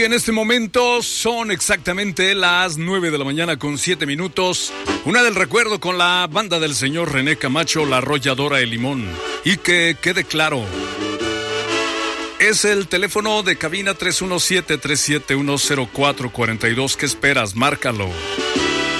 En este momento son exactamente las 9 de la mañana con 7 minutos. Una del recuerdo con la banda del señor René Camacho, La Arrolladora de Limón. Y que quede claro, es el teléfono de cabina 317-371-0442. ¿Qué esperas? Márcalo.